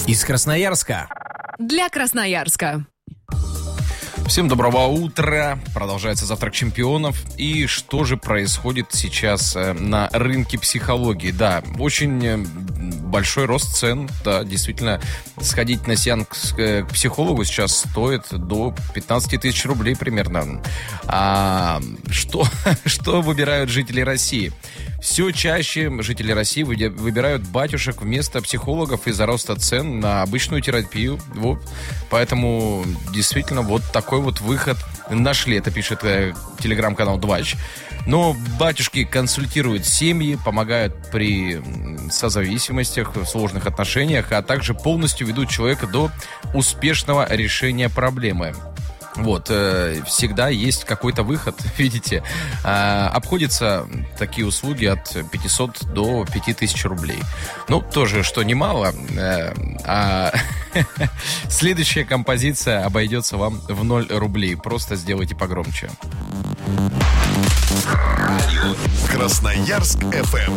Из Красноярска. Для Красноярска. Всем доброго утра. Продолжается завтрак чемпионов. И что же происходит сейчас на рынке психологии? Да, очень большой рост цен. Да, действительно, сходить на сеанс к психологу сейчас стоит до 15 тысяч рублей примерно. Что выбирают жители России? Все чаще жители России выбирают батюшек вместо психологов из-за роста цен на обычную терапию. Вот. Поэтому действительно вот такой вот выход нашли. Это пишет телеграм-канал Двач. Но батюшки консультируют семьи, помогают при созависимостях, в сложных отношениях, а также полностью ведут человека до успешного решения проблемы. Вот, всегда есть какой-то выход, видите. Обходятся такие услуги от 500 до 5000 рублей. Ну, тоже, что немало. Следующая композиция обойдется вам в 0 рублей. Просто сделайте погромче. Красноярск FM